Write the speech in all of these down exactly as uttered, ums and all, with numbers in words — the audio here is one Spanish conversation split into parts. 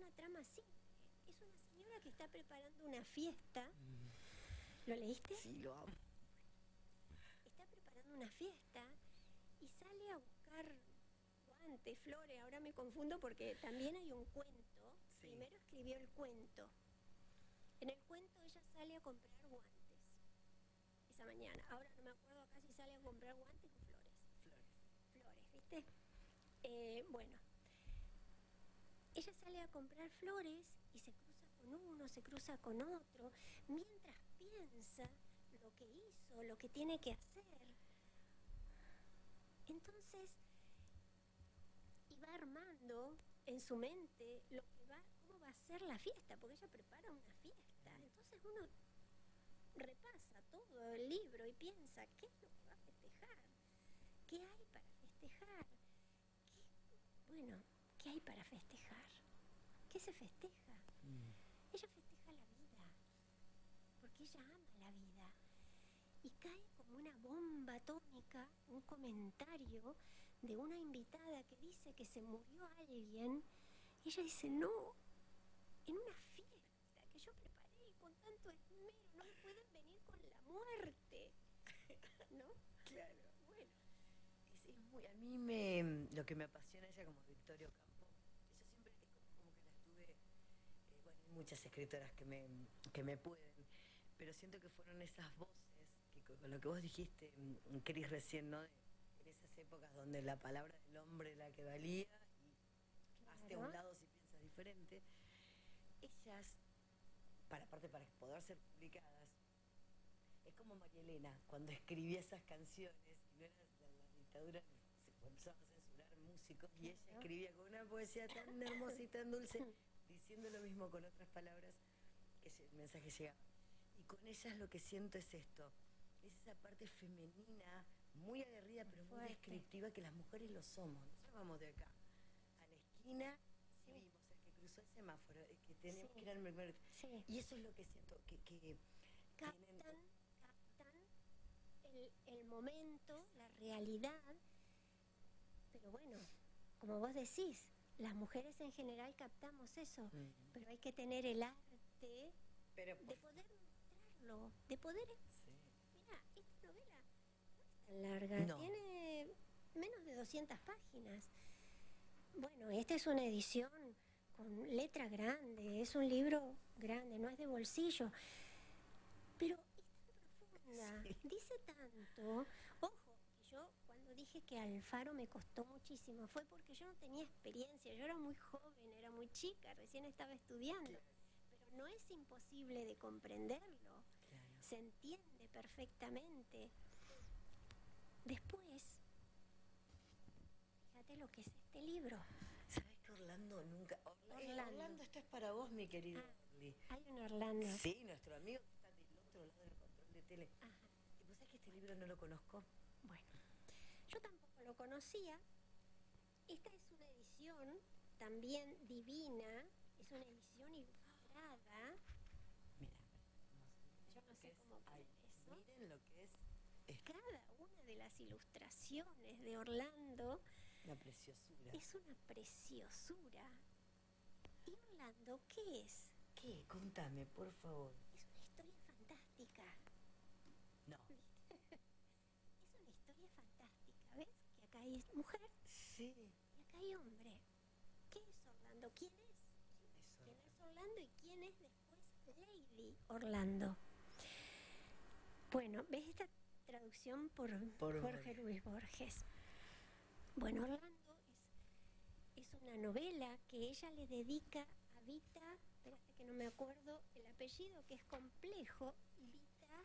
una trama simple. Es una señora que está preparando una fiesta. ¿Lo leíste? Sí, lo amo. Está preparando una fiesta y sale a buscar guantes, flores. Ahora me confundo porque también hay un cuento. Sí. Primero escribió el cuento. En el cuento ella sale a comprar guantes esa mañana. Ahora no me acuerdo acá si sale a comprar guantes o flores. Flores. Flores, ¿viste? Eh, bueno, ella sale a comprar flores y se cruza con uno, se cruza con otro, mientras piensa lo que hizo, lo que tiene que hacer. Entonces, y va armando en su mente lo que va, cómo va a ser la fiesta, porque ella prepara una fiesta. Entonces uno repasa todo el libro y piensa, ¿qué es lo que va a festejar? ¿Qué hay para festejar? ¿Qué? Bueno, ¿qué hay para festejar? ¿Qué se festeja? Mm. Ella festeja la vida, porque ella ama la vida. Y cae como una bomba atómica un comentario de una invitada que dice que se murió alguien. Y ella dice, no, en una fiesta que yo preparé con tanto esmero, no me pueden venir con la muerte, ¿no? Claro. Bueno, es, es muy, a mí me, lo que me apasiona ella como Victoria Ocampo, yo siempre como, como que la estuve, eh, bueno, hay muchas escritoras que me, que me pueden, pero siento que fueron esas voces, que con lo que vos dijiste, Cris, recién, ¿no? De, en esas épocas donde la palabra del hombre era la que valía, y claro, hazte a un lado si piensas diferente. Ellas, para aparte para poder ser publicadas, es como María Elena, cuando escribía esas canciones, y no era la, la dictadura, se empezaban a censurar músicos, y ella escribía con una poesía tan hermosa y tan dulce, diciendo lo mismo con otras palabras, que el mensaje llegaba. Y con ellas lo que siento es esto, es esa parte femenina, muy aguerrida, pero muy descriptiva, que las mujeres lo somos. Nosotros vamos de acá a la esquina, sí, y vimos el que cruzó el semáforo, el que tenemos sí. que ir al mercado. Sí. Y eso es lo que siento, que, que captan, tienen... captan el, el momento, la realidad, pero bueno, como vos decís, las mujeres en general captamos eso, mm. pero hay que tener el arte pero, de poder mostrarlo, de poder... Sí. Mira, esta novela no es tan larga, no. Tiene menos de doscientas páginas. Bueno, esta es una edición con letra grande, es un libro grande, no es de bolsillo, pero es tan profunda, sí. Dice tanto. Ojo, que yo cuando dije que Alfaro me costó muchísimo, fue porque yo no tenía experiencia, yo era muy joven, era muy chica, recién estaba estudiando, claro. Pero no es imposible de comprenderlo, claro. Se entiende perfectamente. Después, fíjate lo que es este libro. ¿Sabes que Orlando nunca... Orlando, Orlando. Orlando, esto es para vos, mi querido ah, Orly. Hay un Orlando. Sí, nuestro amigo que está del otro lado del control de tele. Ajá. ¿Y vos sabés que este libro no lo conozco? Bueno, yo tampoco lo conocía. Esta es una edición también divina. Es una edición ilustrada. Mira, yo no sé cómo poner eso. Miren lo que es... Cada una de las ilustraciones de Orlando... Una preciosura. Es una preciosura. ¿Y Orlando qué es? ¿Qué? Contame, por favor. Es una historia fantástica. No. Es una historia fantástica. ¿Ves? Que acá hay mujer. Sí. Y acá hay hombre. ¿Qué es Orlando? ¿Quién es? ¿Quién es Orlando? ¿Quién es Orlando y quién es después Lady Orlando? Bueno, ¿ves esta traducción por, por Jorge Luis Borges? Bueno, Orlando es, es una novela que ella le dedica a Vita, espérate que no me acuerdo el apellido, que es complejo. Vita...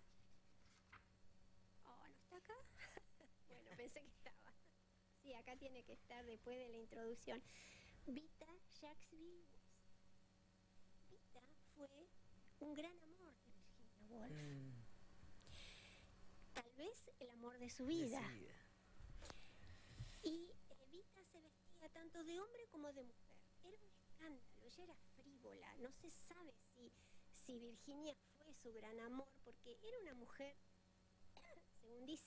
Oh, ¿no está acá? Bueno, pensé que estaba. Sí, acá tiene que estar después de la introducción. Vita Saxby West. Vita fue un gran amor de Virginia Woolf. Mm. Tal vez el amor de su vida. De su vida. Y Vita se vestía tanto de hombre como de mujer. Era un escándalo, ella era frívola. No se sabe si, si Virginia fue su gran amor, porque era una mujer